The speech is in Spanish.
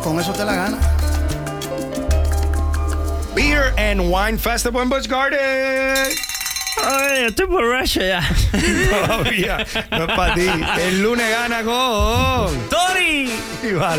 Con eso te la gana. Beer and Wine Festival en Busch Gardens. Ay, estoy borracho ya. Todavía no es para ti. El lunes gana con ¡Tori! Iván.